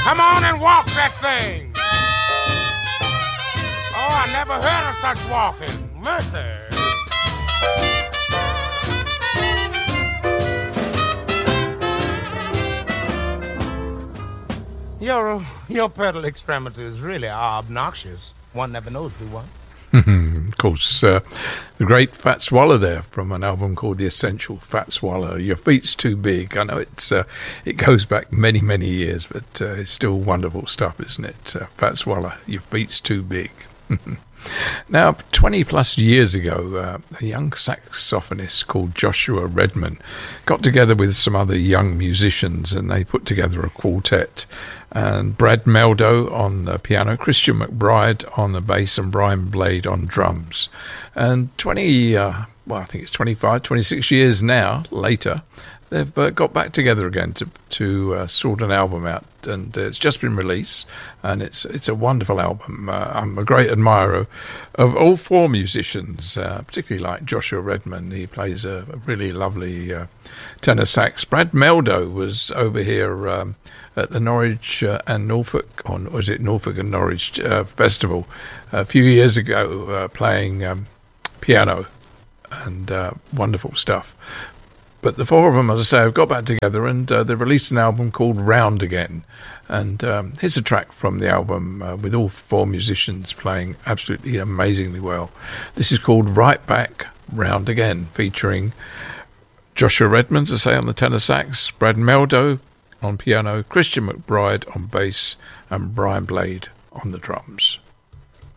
Come on and walk that thing. Oh, I never heard of such walking. Mercy. Your pedal extremities really are obnoxious. One never knows who one. Of course, the great Fats Waller there from an album called The Essential Fats Waller. Your Feet's Too Big. I know it goes back many, many years, but it's still wonderful stuff, isn't it? Fats Waller, Your Feet's Too Big. Now, 20 plus years ago, a young saxophonist called Joshua Redman got together with some other young musicians and they put together a quartet. And Brad Meldo on the piano, Christian McBride on the bass, and Brian Blade on drums. And I think it's 25, 26 years now later, they've got back together again to sort an album out, and it's just been released, and it's a wonderful album. I'm a great admirer of all four musicians, particularly like Joshua Redman. He plays a really lovely tenor sax. Brad Meldo was over here at the Norwich and Norfolk, or was it Norfolk and Norwich Festival a few years ago, playing piano, and wonderful stuff. But the four of them, as I say, have got back together and they've released an album called Round Again. And here's a track from the album with all four musicians playing absolutely amazingly well. This is called Right Back, Round Again, featuring Joshua Redman, as I say, on the tenor sax, Brad Meldo on piano, Christian McBride on bass, and Brian Blade on the drums.